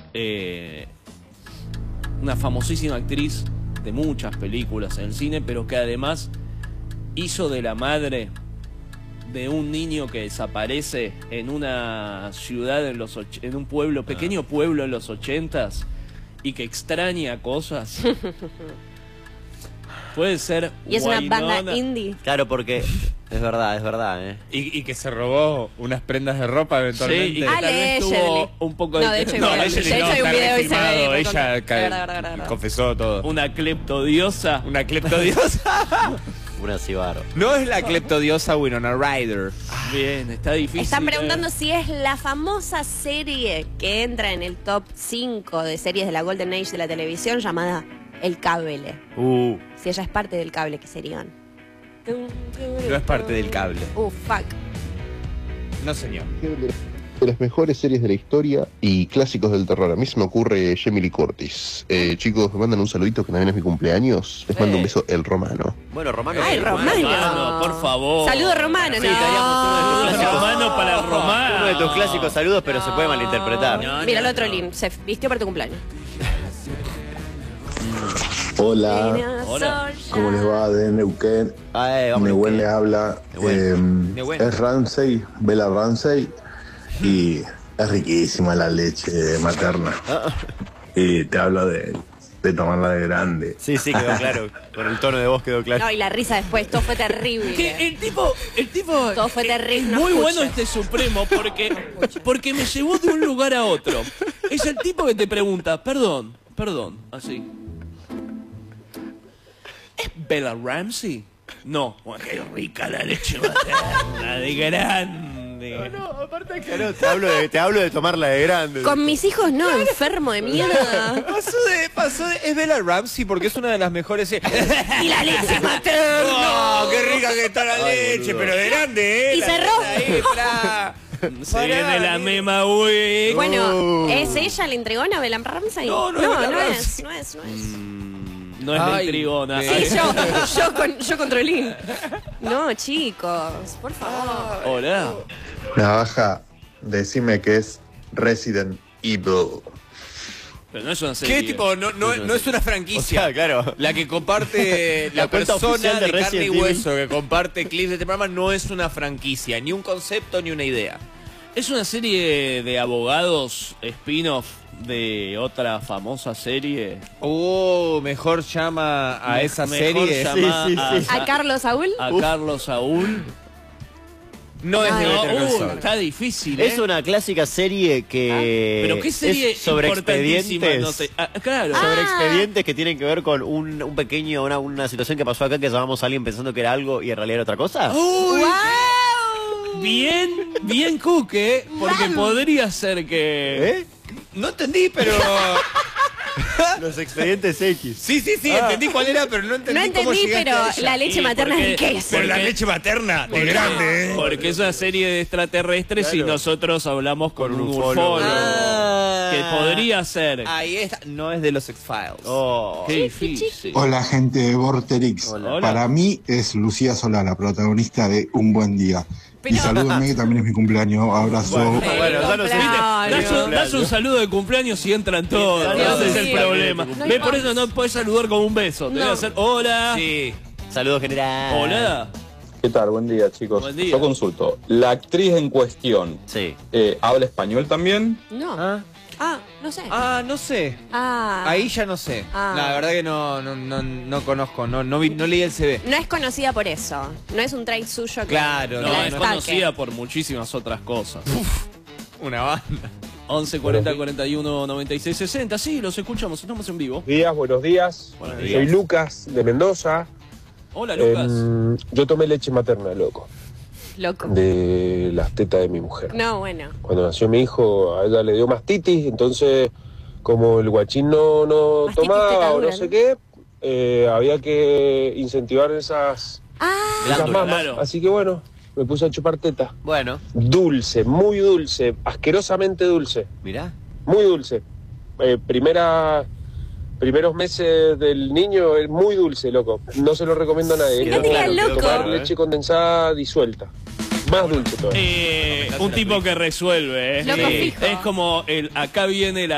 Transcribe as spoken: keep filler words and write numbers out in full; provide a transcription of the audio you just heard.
eh, una famosísima actriz de muchas películas en el cine, pero que además hizo de la madre de un niño que desaparece en una ciudad, en, los och en un pueblo, pequeño pueblo en los ochentas, y que extraña cosas. Puede ser Y es Winona. una banda indie. Claro, porque es verdad, es verdad, ¿eh? Y, y que se robó unas prendas de ropa eventualmente. Sí, y que Ah, tal vez Allegedly. tuvo un poco de... No, de hecho hay No, video. Allegedly De hecho no, hay un está video y se ve. filmado, de- ella de ca- verdad, de verdad, de verdad. confesó todo. una cleptodiosa. Una cleptodiosa. Una cibaro. No es la cleptodiosa Winona Ryder. Bien, está difícil. Están preguntando eh. si es la famosa serie que entra en el top cinco de series de la Golden Age de la televisión llamada El Cable. Uh. Si ella es parte del cable, ¿qué serían? No es parte del cable. Uh, fuck. No, señor. De las mejores series de la historia y clásicos del terror. A mí se me ocurre Jamie Lee Curtis. Eh, chicos, me mandan un saludito que también es mi cumpleaños. Les mando un beso, el Romano. Bueno, Romano. Ay, sí, Romano. Romano, por favor. Saludo Romano, Sí, no. estaríamos uno de tus clásicos. Romano para el Romano. Uno de tus clásicos saludos, pero se puede malinterpretar. No, Mira el no, otro no. link, se vistió para tu cumpleaños. Hola, Hola. ¿cómo les va? De Neuquén. Ay, vamos, Neuquén Neuquén. le habla. Neuquén. eh, Neuquén. es Ramsey, Bella Ramsey. Y es riquísima la leche materna. Y te hablo de, de tomarla de grande. Sí, sí, quedó claro. Con el tono de voz quedó claro. No, y la risa después, todo fue terrible. Que el tipo, el tipo... Todo fue terrible. no Muy escucho. bueno este Supremo porque, porque me llevó de un lugar a otro. Es el tipo que te pregunta, perdón, perdón, así. ¿Es Bella Ramsey? No. Bueno, qué rica la leche materna, de grande. No, aparte claro, te hablo de, te hablo de tomarla de grande. Con mis hijos no, enfermo de mierda. Pasó de, pasó de, es Bella Ramsey porque es una de las mejores. Y la leche materna. ¡Oh, qué rica que está la leche! Pero de grande, ¿eh? Y La cerró. teta ahí, pra. Se Pará, viene la eh. mema, güey. Bueno, ¿es ella la entregona Bella Ramsey? No, no es no, Bella no Ramsey. es, no es, no es. No es Ay, la intrigona. eh. Sí, yo, yo, con, yo controlé. No, chicos, por favor. Hola. Navaja, decime que es Resident Evil. Pero no es una serie. ¿Qué tipo? No, no, no es una O franquicia. sea, claro. La que comparte la, La cuenta persona oficial de de, carne y Resident Evil. hueso que comparte clips de este programa no es una franquicia, ni un concepto ni una idea. Es una serie de abogados spin-off de otra famosa serie. Oh, mejor llama a Me- esa mejor serie. llama Sí, sí, a, sí. ¿A Carlos Saúl? a Carlos Saúl. No es de No, Better Call uh, Saul. está difícil, ¿eh? Es una clásica serie que. Pero qué serie es sobre importantísima, expedientes. no sé. Ah, claro. Ah. Sobre expedientes que tienen que ver con un, un pequeño, una, una situación que pasó acá que llamamos a alguien pensando que era algo y en realidad era otra cosa. Uy, ¡Wow! bien, bien Cuque, porque Wow. podría ser que... ¿Eh? No entendí, pero. Los expedientes X. Sí, sí, sí, entendí cuál era, pero no entendí, No cómo entendí, llegaste pero a ella. la leche Y materna porque- es riqueza. Pero la porque- leche materna, de porque- grande, ¿eh? Porque es una serie de extraterrestres y Claro. nosotros hablamos con, Con un un ufólogo. ufólogo. Ah. Que podría ser. Ahí está. No es de los X-Files. Oh. Qué difícil. Hola gente de Vorterix. Hola. Hola. Para mí es Lucía Solá, la protagonista de Un Buen Día. Pero- Y salúdenme que también es mi cumpleaños. Abrazo. Bueno, ya no sé. Cumpleaños. Das un, das un saludo de cumpleaños y entran todos. Dios Ese es el mío. problema. No Ve, hay por más. eso no puedes saludar con un beso. Te No. voy a hacer hola. Sí. Saludos general. Hola. ¿Qué tal? Buen día, chicos. Buen día. Yo consulto. ¿La actriz en cuestión Sí. eh, habla español también? No. Ah, Ah, no sé. ah, no sé. Ah. Ahí ya no sé. Ah. La verdad que no, no, no, no conozco, no, no, vi- no leí el C V. No es conocida por eso. No es un trait suyo que, Claro, que No, la es destaque. conocida por muchísimas otras cosas. Una banda. once cuarenta cuarenta y uno noventa y seis sesenta. Sí, los escuchamos. Estamos en vivo. Días, buenos días. Buenos Soy días. Lucas de Mendoza. Hola, Lucas. Em, yo tomé leche materna, loco, Loco. de las tetas de mi mujer. No, bueno. Cuando nació mi hijo, a ella le dio mastitis, entonces como el guachín no, no Mastitis tomaba o tetadura, no sé ¿no? qué, eh, había que incentivar esas, Ah, esas Glándula, mamas. claro. Así que bueno, me puse a chupar teta. Bueno, Dulce, muy dulce, asquerosamente dulce, mirá. muy dulce. Eh, primera... Primeros meses del niño es muy dulce, loco. No se lo recomiendo a nadie. No digas loco. Tomar leche condensada disuelta. Más dulce todavía. Eh, un tipo que resuelve, ¿eh? Loco fijo. Es como el acá viene la